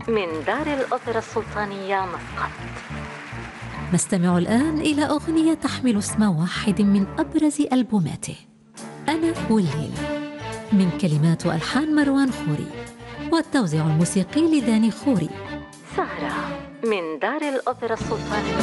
من دار الأوبرا السلطانية مسقط. نستمع الآن إلى أغنية تحمل اسم واحد من أبرز ألبوماته، أنا والليل، من كلمات وألحان مروان خوري، والتوزيع الموسيقي لداني خوري. سهرة من دار الأوبرا السلطانية.